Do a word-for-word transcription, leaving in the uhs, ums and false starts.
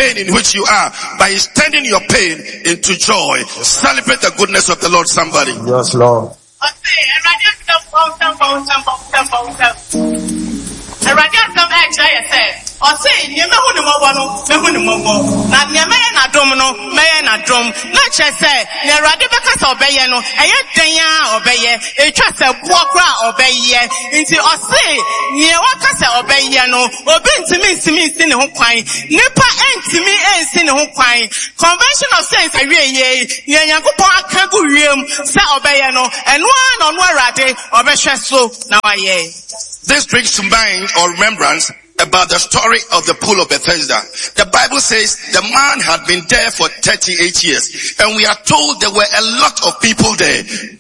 pain in which you are, but he's turning your pain into joy. Celebrate the goodness of the Lord, somebody. Yes, Lord. Or say, you know who the mobile, the who the mobile. Now, the man at domino, may not drum. Not just say, the radicals obey, no, a yet daya obey, a trust a walker obey, into or say, near what can say obey, no, obey to me, to me, sin who quine, nipa and to me and sin who quine. Convention of saints, I really, ye, Yankupa, Kagurium, say obey, no, and one on one rade, obey so, now I ye. This brings to mind or remembrance about the story of the pool of Bethesda. The Bible says the man had been there for thirty-eight years, and we are told there were a lot of people there.